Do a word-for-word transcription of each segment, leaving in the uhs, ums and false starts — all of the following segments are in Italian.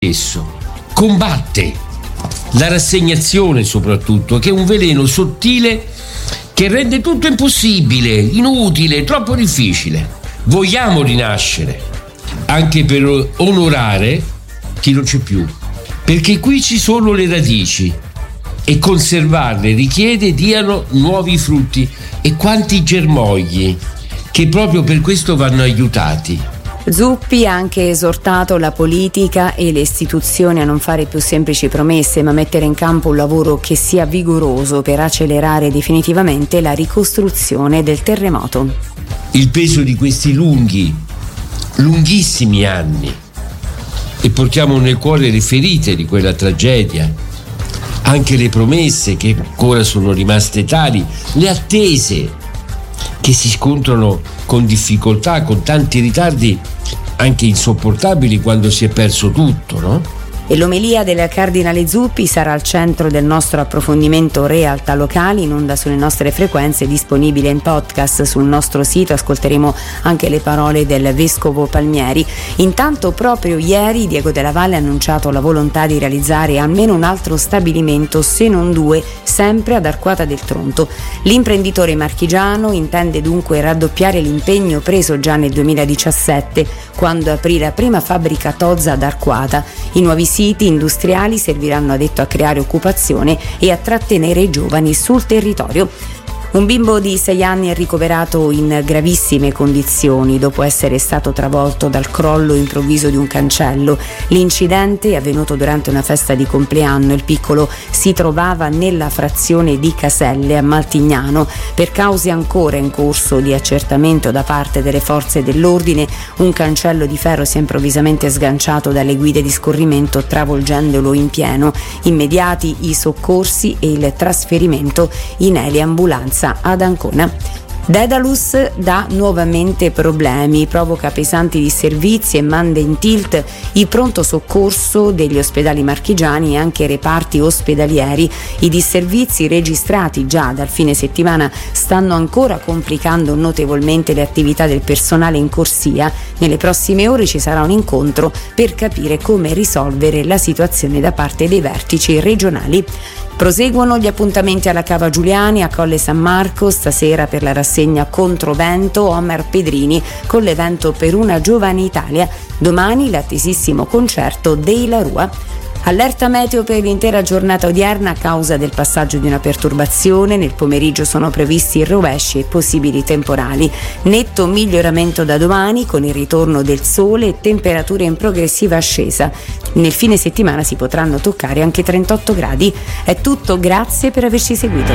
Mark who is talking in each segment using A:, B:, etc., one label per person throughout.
A: stesso, combatte la rassegnazione soprattutto, che è un veleno sottile che rende tutto impossibile, inutile, troppo difficile. Vogliamo rinascere, anche per onorare chi non c'è più, perché qui ci sono le radici e conservarle richiede diano nuovi frutti, e quanti germogli che proprio per questo vanno aiutati.
B: Zuppi ha anche esortato la politica e le istituzioni a non fare più semplici promesse, ma mettere in campo un lavoro che sia vigoroso per accelerare definitivamente la ricostruzione del terremoto.
A: Il peso di questi lunghi, lunghissimi anni, e portiamo nel cuore le ferite di quella tragedia, anche le promesse che ancora sono rimaste tali, le attese che si scontrano con difficoltà, con tanti ritardi anche insopportabili quando si è perso tutto, no?
B: E l'omelia del cardinale Zuppi sarà al centro del nostro approfondimento Realtà Locali, in onda sulle nostre frequenze, disponibile in podcast sul nostro sito. Ascolteremo anche le parole del vescovo Palmieri. Intanto proprio ieri Diego Della Valle ha annunciato la volontà di realizzare almeno un altro stabilimento, se non due, sempre ad Arquata del Tronto. L'imprenditore marchigiano intende dunque raddoppiare l'impegno preso già nel duemiladiciassette, quando aprì la prima fabbrica Tozza ad Arquata. I nuovi siti industriali serviranno, ha detto, a creare occupazione e a trattenere i giovani sul territorio. Un bimbo di sei anni è ricoverato in gravissime condizioni dopo essere stato travolto dal crollo improvviso di un cancello. L'incidente è avvenuto durante una festa di compleanno. Il piccolo si trovava nella frazione di Caselle a Maltignano. Per cause ancora in corso di accertamento da parte delle forze dell'ordine, un cancello di ferro si è improvvisamente sganciato dalle guide di scorrimento, travolgendolo in pieno. Immediati i soccorsi e il trasferimento in eliambulanza ad Ancona. Daedalus dà nuovamente problemi, provoca pesanti disservizi e manda in tilt il pronto soccorso degli ospedali marchigiani e anche i reparti ospedalieri. I disservizi registrati già dal fine settimana stanno ancora complicando notevolmente le attività del personale in corsia. Nelle prossime ore ci sarà un incontro per capire come risolvere la situazione da parte dei vertici regionali. Proseguono gli appuntamenti alla Cava Giuliani a Colle San Marco, stasera per la rassegna Controvento Omer Pedrini con l'evento Per una giovane Italia, domani l'attesissimo concerto dei La Rua. Allerta meteo per l'intera giornata odierna a causa del passaggio di una perturbazione. Nel pomeriggio sono previsti rovesci e possibili temporali. Netto miglioramento da domani con il ritorno del sole e temperature in progressiva ascesa. Nel fine settimana si potranno toccare anche trentotto gradi. È tutto, grazie per averci seguito.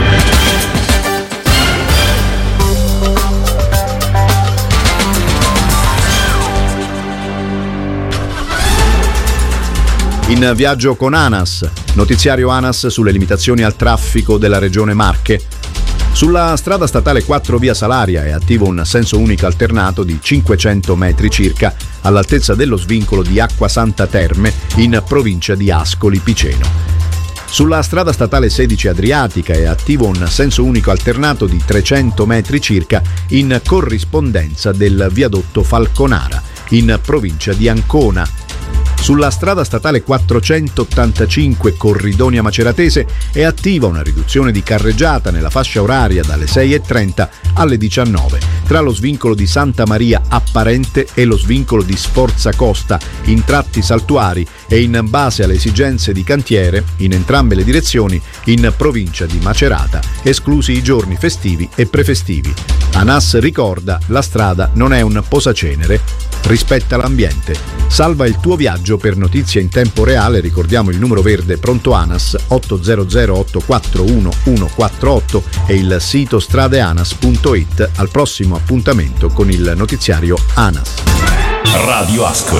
C: In viaggio con ANAS, notiziario ANAS sulle limitazioni al traffico della regione Marche. Sulla strada statale quattro via Salaria è attivo un senso unico alternato di cinquecento metri circa all'altezza dello svincolo di Acqua Santa Terme in provincia di Ascoli Piceno. Sulla strada statale sedici Adriatica è attivo un senso unico alternato di trecento metri circa in corrispondenza del viadotto Falconara in provincia di Ancona. Sulla strada statale quattrocentottantacinque Corridonia Maceratese è attiva una riduzione di carreggiata nella fascia oraria dalle sei e trenta alle diciannove tra lo svincolo di Santa Maria Apparente e lo svincolo di Sforza Costa in tratti saltuari e in base alle esigenze di cantiere in entrambe le direzioni in provincia di Macerata, esclusi i giorni festivi e prefestivi. ANAS ricorda: la strada non è un posacenere, rispetta l'ambiente. Salva il tuo viaggio. Per notizie in tempo reale ricordiamo il numero verde pronto ANAS otto zero zero otto quattro uno uno quattro otto e il sito stradeanas punto it. Al prossimo appuntamento con il notiziario ANAS.
D: Radio Ascoli.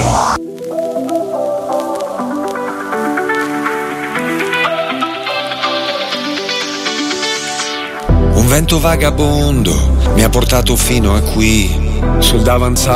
E: Un vento vagabondo mi ha portato fino a qui, sul davanzale